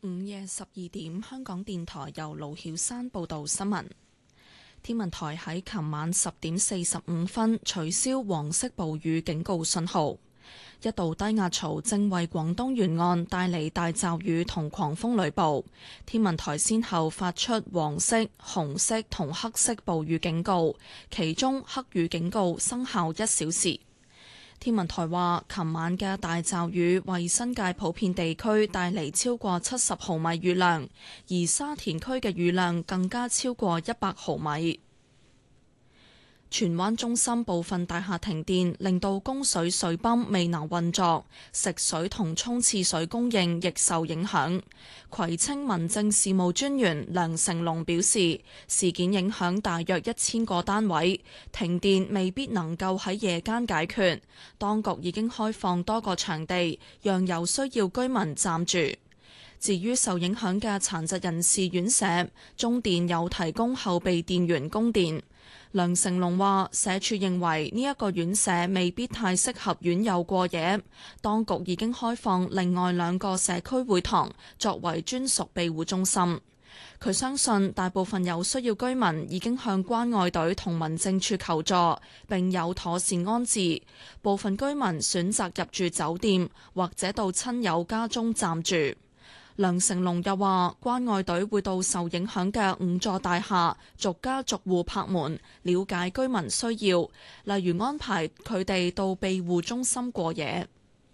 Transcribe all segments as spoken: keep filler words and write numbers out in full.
午夜十二點，香港電台由盧曉山報道新聞。天文台喺琴晚十點四十五分取消黃色暴雨警告信號。一道低壓槽正為廣東沿岸帶嚟大驟雨同狂風雷暴，天文台先後發出黃色、紅色同黑色暴雨警告，其中黑雨警告生效一小時。天文台話，琴晚嘅大驟雨為新界普遍地區帶嚟超過七十毫米雨量，而沙田區嘅雨量更加超過一百毫米。荃灣中心部分大廈停電，令到供水水泵未能運作，食水同沖廁水供應亦受影響。葵青民政事務專員梁成龍表示，事件影響大約一千個單位，停電未必能夠喺夜間解決。當局已經開放多個場地，讓有需要居民暫住。至於受影響嘅殘疾人士院舍，中電有提供後備電源供電。梁成龍話：社署認為呢一個院舍未必太適合院友過夜，當局已經開放另外兩個社區會堂作為專屬庇護中心。佢相信大部分有需要居民已經向關愛隊同民政處求助，並有妥善安置。部分居民選擇入住酒店或者到親友家中暫住。梁成龍又話，關愛隊會到受影響嘅五座大廈逐家逐戶拍門，了解居民需要，例如安排佢哋到庇護中心過夜。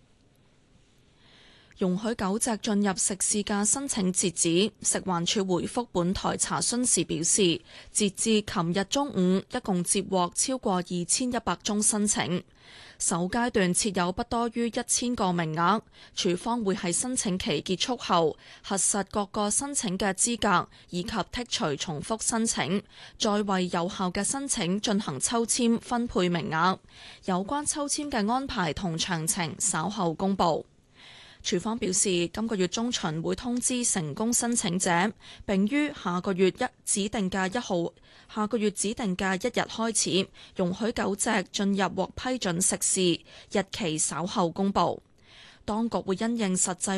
容許狗隻進入食肆嘅申請截止，食環署回覆本台查詢時表示，截至琴日中午，一共接獲超過二千一百宗申請。首階段設有不多於一千個名額，署方會喺申請期結束後核實各個申請嘅資格，以及剔除重複申請，再為有效嘅申請進行抽籤分配名額。有關抽籤嘅安排同詳情稍後公佈。署方表示，今個月中旬會通知成功申請者，並於下個月一指定嘅一號，下個月指定嘅一日開始，容許狗隻進入獲批准食肆，日期稍後公佈。當局會因應實際